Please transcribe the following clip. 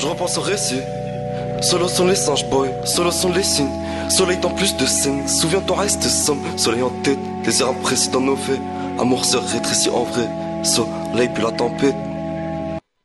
je repense au récit. Solo sont les singes boy, solo sont les signes. Soleil dans plus de scènes, souviens-toi reste somme. Soleil en tête, désir imprécis dans nos faits. Amour se rétrécit en vrai, soleil puis la tempête.